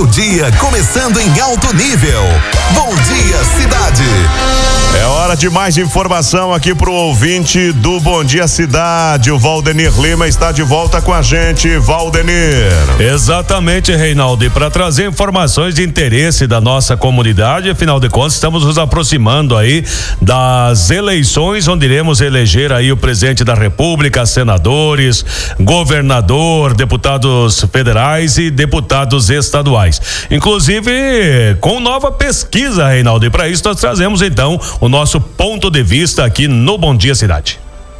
seu dia começando em alto nível. Bom dia, cidade. É hora de mais informação aqui pro ouvinte do Bom Dia Cidade. O Valdenir Lima está de volta com a gente. Valdenir. Exatamente, Reinaldo. E para trazer informações de interesse da nossa comunidade, afinal de contas, estamos nos aproximando aí das eleições, onde iremos eleger aí o presidente da República, senadores, governador, deputados federais e deputados estaduais. Inclusive, com nova pesquisa, Reinaldo. E para isso nós trazemos então o nosso ponto de vista aqui no Bom Dia Cidade.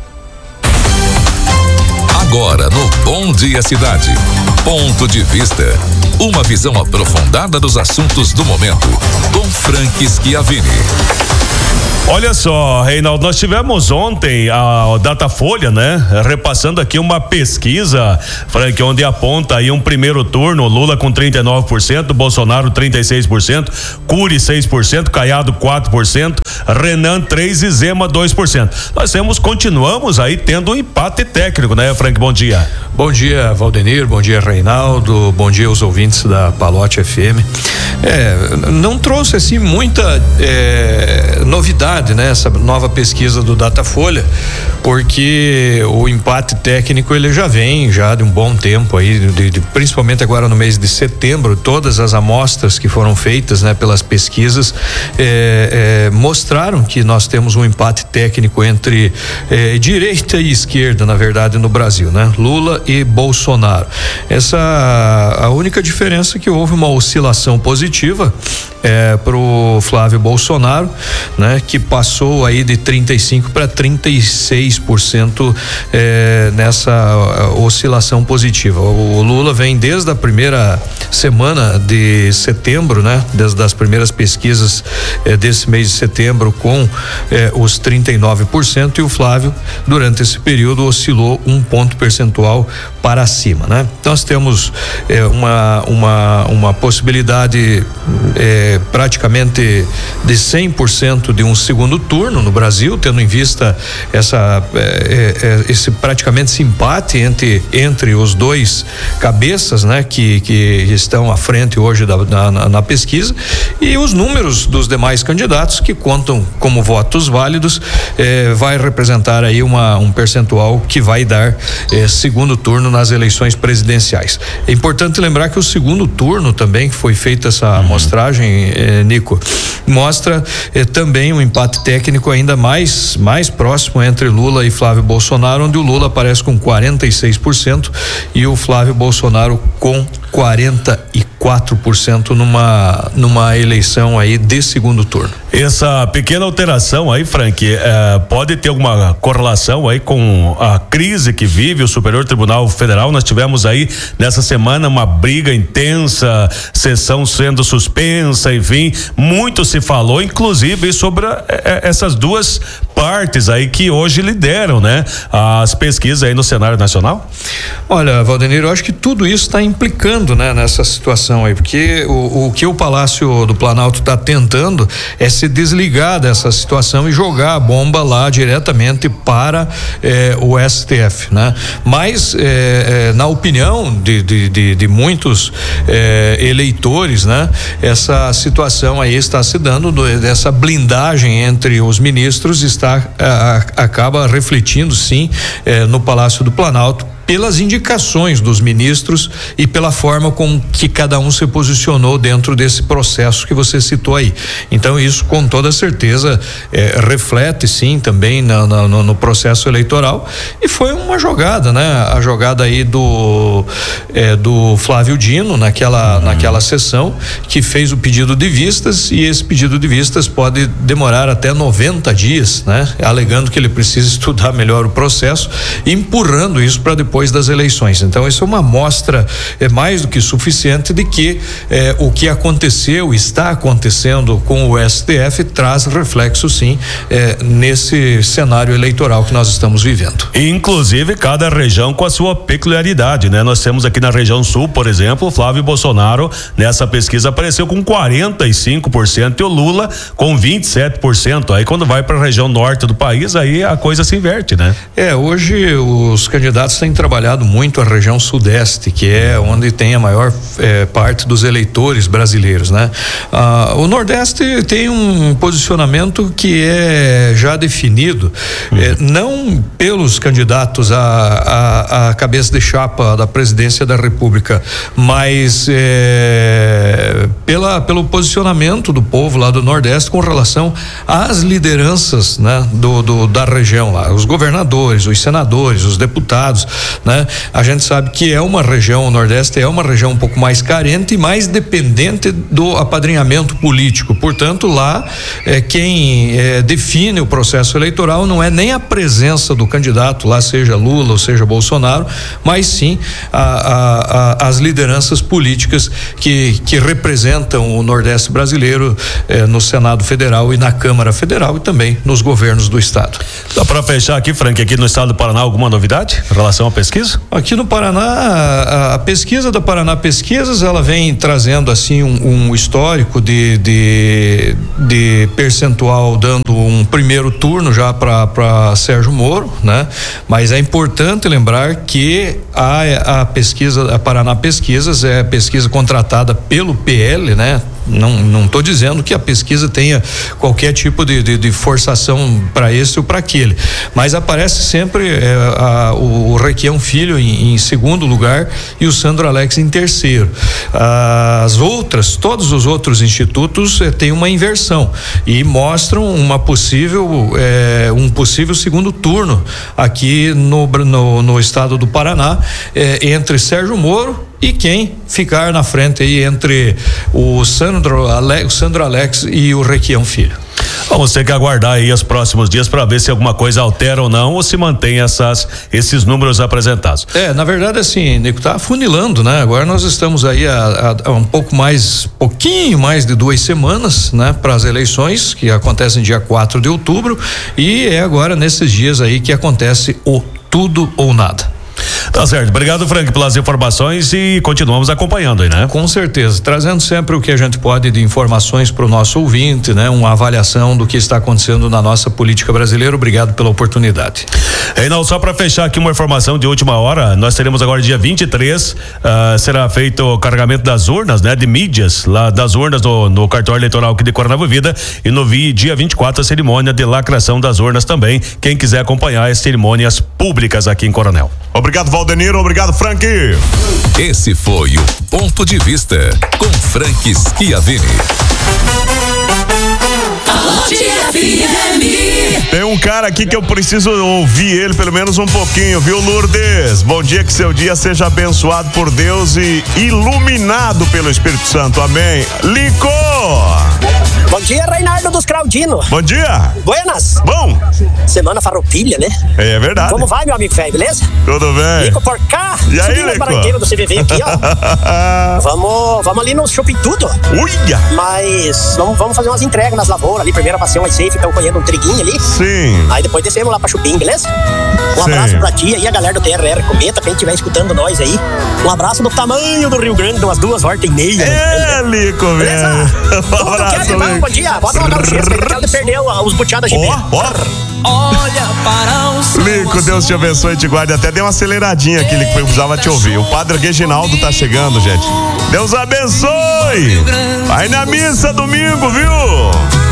Agora no Bom Dia Cidade, ponto de vista, uma visão aprofundada dos assuntos do momento, com Frank Schiavini. Olha só, Reinaldo, nós tivemos ontem a Datafolha, né? Repassando aqui uma pesquisa, Frank, onde aponta aí um primeiro turno, Lula com 39%, Bolsonaro 36%, Cury 6%, Caiado 4%, Renan 3% e Zema 2%. Continuamos aí tendo um empate técnico, né, Frank? Bom dia. Bom dia, Valdenir, bom dia, Reinaldo, bom dia aos ouvintes da Palote FM. Não trouxe assim muita novidade, né? Essa nova pesquisa do Datafolha, porque o empate técnico ele já vem de um bom tempo aí, principalmente agora no mês de setembro, todas as amostras que foram feitas, né, pelas pesquisas mostraram que nós temos um empate técnico entre direita e esquerda, na verdade, no Brasil, né? Lula e Bolsonaro. A única diferença é que houve uma oscilação positiva pro Flávio Bolsonaro, né? Que passou aí de 35% para 36% nessa oscilação positiva. O Lula vem desde a primeira semana de setembro, né? Desde as primeiras pesquisas desse mês de setembro com os 39%, e o Flávio durante esse período oscilou 1 ponto percentual para cima, né? Então nós temos uma possibilidade praticamente de 100% de um segundo turno no Brasil, tendo em vista esse praticamente esse empate entre os dois cabeças, né, que estão à frente hoje na pesquisa, e os números dos demais candidatos que contam como votos válidos vai representar aí um percentual que vai dar segundo turno nas eleições presidenciais. É importante lembrar que o segundo turno também, que foi feita essa amostragem, Nico, mostra também um empate técnico ainda mais próximo entre Lula e Flávio Bolsonaro, onde o Lula aparece com 46% e o Flávio Bolsonaro com 44% numa eleição aí de segundo turno. Essa pequena alteração aí, Frank, pode ter alguma correlação aí com a crise que vive o Superior Tribunal Federal? Nós tivemos aí nessa semana uma briga intensa, sessão sendo suspensa, enfim, muito se falou, inclusive sobre essas duas partes aí que hoje lideram, né, as pesquisas aí no cenário nacional. Olha, Valdenir, eu acho que tudo isso está implicando, né, nessa situação aí, porque o que o Palácio do Planalto está tentando é se desligar dessa situação e jogar a bomba lá diretamente para o STF, né? Mas na opinião de muitos eleitores, né, essa situação aí está se dando dessa blindagem entre os ministros acaba refletindo sim no Palácio do Planalto, pelas indicações dos ministros e pela forma com que cada um se posicionou dentro desse processo que você citou aí. Então isso com toda certeza reflete sim também no processo eleitoral, e foi uma jogada, né? A jogada aí do Flávio Dino naquela sessão, que fez o pedido de vistas, e esse pedido de vistas pode demorar até 90 dias, né? Alegando que ele precisa estudar melhor o processo, empurrando isso para depois das eleições. Então isso é uma amostra mais do que suficiente de que o que está acontecendo com o STF traz reflexo sim nesse cenário eleitoral que nós estamos vivendo. Inclusive cada região com a sua peculiaridade, né? Nós temos aqui na região sul, por exemplo, o Flávio Bolsonaro nessa pesquisa apareceu com 45% e o Lula com 27%. Aí quando vai para a região norte do país, aí a coisa se inverte, né? Hoje os candidatos têm trabalhado muito a região sudeste, que é onde tem a maior parte dos eleitores brasileiros, né? O Nordeste tem um posicionamento que é já definido, não pelos candidatos a cabeça de chapa da presidência da República, mas pelo posicionamento do povo lá do Nordeste com relação às lideranças, né, da região lá, os governadores, os senadores, os deputados, né? A gente sabe que o Nordeste é uma região um pouco mais carente e mais dependente do apadrinhamento político. Portanto, lá quem define o processo eleitoral não é nem a presença do candidato lá, seja Lula ou seja Bolsonaro, mas sim as lideranças políticas que representam o Nordeste brasileiro no Senado Federal e na Câmara Federal e também nos governos do estado. Só para fechar aqui, Frank, aqui no estado do Paraná, alguma novidade em relação à pesquisa? Aqui no Paraná, a pesquisa da Paraná Pesquisas, ela vem trazendo assim um histórico de percentual, dando um primeiro turno já para Sérgio Moro, né? Mas é importante lembrar que a pesquisa, a Paraná Pesquisas é pesquisa contratada pelo PL, né? Não estou dizendo que a pesquisa tenha qualquer tipo de forçação para esse ou para aquele, mas aparece sempre o Requião Filho em segundo lugar e o Sandro Alex em terceiro. Todos os outros institutos têm uma inversão e mostram um possível segundo turno aqui no estado do Paraná, entre Sérgio Moro e quem ficar na frente aí entre o Sandro Alex e o Requião Filho. Vamos ter que aguardar aí os próximos dias para ver se alguma coisa altera ou não, ou se mantém esses números apresentados. Na verdade, assim, Nico, tá afunilando, né? Agora nós estamos aí a pouquinho mais de 2 semanas, né? Para as eleições que acontecem dia 4 de outubro e é agora nesses dias aí que acontece o tudo ou nada. Tá certo, obrigado, Frank, pelas informações e continuamos acompanhando aí, né? Com certeza, trazendo sempre o que a gente pode de informações para o nosso ouvinte, né? Uma avaliação do que está acontecendo na nossa política brasileira. Obrigado pela oportunidade. Reinaldo, só para fechar aqui uma informação de última hora, nós teremos agora dia 23, será feito o carregamento das urnas, né? De mídias, lá das urnas no cartório eleitoral aqui de Coronel Vida, e no dia 24 a cerimônia de lacração das urnas também, quem quiser acompanhar as cerimônias públicas aqui em Coronel. Obrigado, Valdenir. Obrigado, Frank. Esse foi o Ponto de Vista com Frank Schiavini. Tem um cara aqui que eu preciso ouvir ele pelo menos um pouquinho, viu, Lourdes? Bom dia, que seu dia seja abençoado por Deus e iluminado pelo Espírito Santo. Amém. Lico! Bom dia, Reinaldo dos Claudino. Bom dia. Buenas. Bom. Semana farroupilha, né? É verdade. Como vai, meu amigo velho, beleza? Tudo bem. Lico por cá. E aí, Subindo Lico? Barranqueiro do CVV aqui, ó. Vamos ali no Shopping Tudo. Uia! Mas vamos fazer umas entregas nas lavouras ali. Primeiro passei um iSafe, estão colhendo um triguinho ali. Sim. Aí depois descemos lá pra Chupim, beleza? Um abraço pra tia e a galera do TRR Cometa, quem estiver escutando nós aí. Um abraço do tamanho do Rio Grande, umas 2h30. Lico, beleza? velho. Um abraço, Lico. Bom dia, bota uma gauchesca, ainda quero perder os buteadas de meia. Olha para o céu. Lico, Deus te abençoe e te guarde. Até deu uma aceleradinha aqui, Lico, eu precisava te ouvir. O padre Reginaldo tá chegando, gente. Deus abençoe. Vai na missa domingo, viu?